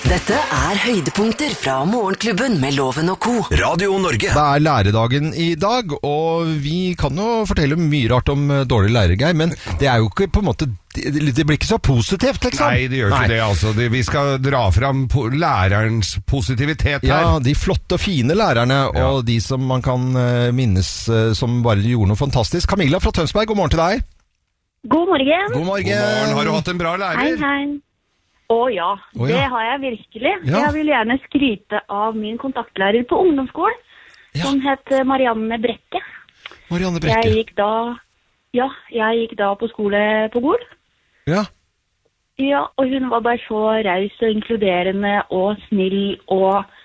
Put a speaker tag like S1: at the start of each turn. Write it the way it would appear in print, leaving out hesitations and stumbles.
S1: Dette høydepunkter fra Morgenklubben med Loven og Co.
S2: Radio Norge.
S3: Det læredagen i dag, og vi kan jo fortelle mye rart om dårlig lærer, Geir, men det jo ikke på en måte, det blir ikke så positivt, liksom.
S4: Nei, det gjør ikke det, altså. Vi skal dra fram lærerens positivitet her.
S3: Ja, de flotte og fine lærerne, og de som man kan minnes som bare gjorde noe fantastisk. Camilla fra Tønsberg, god morgen til deg.
S5: God morgen.
S3: God morgen.
S4: God morgen. Har du hatt en bra lærer?
S5: Hei. Ja, det har jeg virkelig.
S3: Ja.
S5: Jeg vil gjerne skryte av min kontaktlærer på ungdomsskolen, som het Marianne Brekke.
S3: Marianne Brekke.
S5: Jeg gikk da på skole på Gol.
S3: Ja.
S5: Ja, og hun var bare så raus og inkluderende og snill og